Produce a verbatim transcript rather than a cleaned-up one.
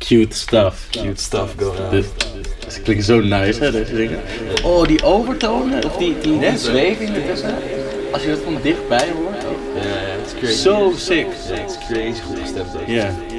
cute stuff. Cute stuff going on. Dus, dus het klinkt zo nice, hè, deze dingen. Oh, die overtonen, of die, die Ja, zweving ertussen. Als je dat van dichtbij hoort. Ja, ja, het is crazy. Zo sick. Ja, het is crazy goed gestemd. Ja.